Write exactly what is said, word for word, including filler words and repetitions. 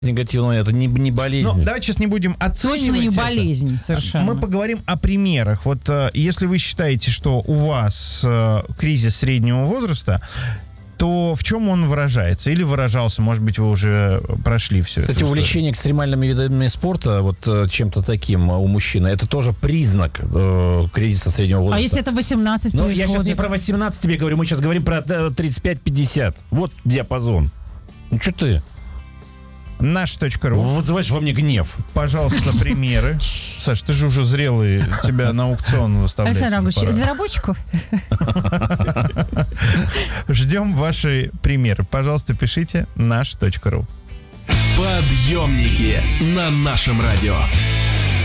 Негативно, это не, не болезнь. Ну, давайте сейчас не будем оценивать. Точно не это. болезнь, совершенно. Мы поговорим о примерах. Вот если вы считаете, что у вас кризис среднего возраста, то в чем он выражается? Или выражался, может быть, вы уже прошли все это? Кстати, увлечение экстремальными видами спорта, вот чем-то таким у мужчины, это тоже признак э, кризиса среднего возраста. А если это восемнадцать Но происходит? я сейчас не про восемнадцать тебе говорю, мы сейчас говорим про тридцать пять пятьдесят. Вот диапазон. Ну, что ты? наш точка ру. Вызываешь во мне гнев. Пожалуйста, примеры. Саш, ты же уже зрелый, тебя на аукцион выставлять. Александр Августович, зверобойчику? Ждем ваши примеры. Пожалуйста, пишите наш точка ру. Подъемники на нашем радио.